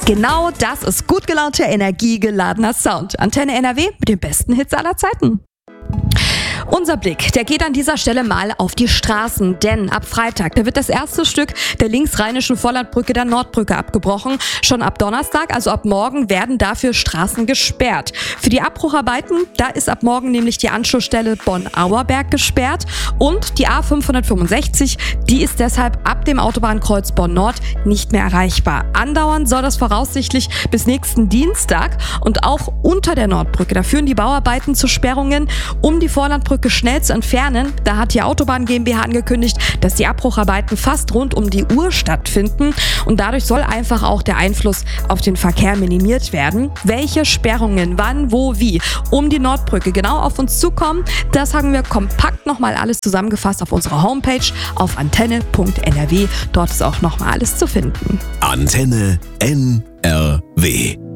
Genau das ist gut gelaunter, energiegeladener Sound. Antenne NRW mit den besten Hits aller Zeiten. Unser Blick, der geht an dieser Stelle mal auf die Straßen, denn ab Freitag, da wird das erste Stück der linksrheinischen Vorlandbrücke, der Nordbrücke, abgebrochen. Schon ab Donnerstag, also ab morgen, werden dafür Straßen gesperrt. Für die Abbrucharbeiten, da ist ab morgen nämlich die Anschlussstelle Bonn-Auerberg gesperrt und die A565, die ist deshalb ab dem Autobahnkreuz Bonn-Nord nicht mehr erreichbar. Andauern soll das voraussichtlich bis nächsten Dienstag und auch unter der Nordbrücke, da führen die Bauarbeiten zu Sperrungen, um die Vorlandbrücke schnell zu entfernen. Da hat die Autobahn GmbH angekündigt, dass die Abbrucharbeiten fast rund um die Uhr stattfinden und dadurch soll einfach auch der Einfluss auf den Verkehr minimiert werden. Welche Sperrungen, wann, wo, wie um die Nordbrücke genau auf uns zukommen, das haben wir kompakt nochmal alles zusammengefasst auf unserer Homepage auf antenne.nrw. Dort ist auch nochmal alles zu finden. Antenne NRW.